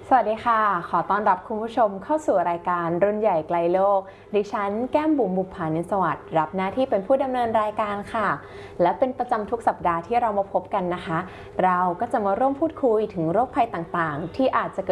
สวัสดีค่ะขอต้อนรับคุณผู้ชมเข้าสู่รายการรุ่นใหญ่ไกลโลกดิฉันแก้มบุ๋มบุภานิสวัสดิ์รับหน้าที่เป็นผู้ดำเนินรายการค่ะและเป็นประจำทุกสัปดาห์ที่เรามาพบกันนะคะเราก็จะมาร่วมพูดคุยถึงโรคภัยต่างๆที่อาจจะเกิด